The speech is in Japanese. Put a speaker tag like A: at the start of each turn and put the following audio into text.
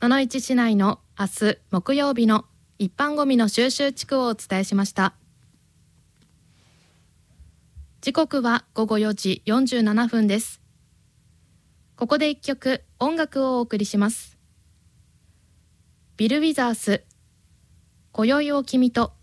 A: 野市市内の明日木曜日の一般ゴミの収集地区をお伝えしました。時刻は午後4時47分です。ここで一曲音楽をお送りします。ビル・ウィザース、今宵を君と。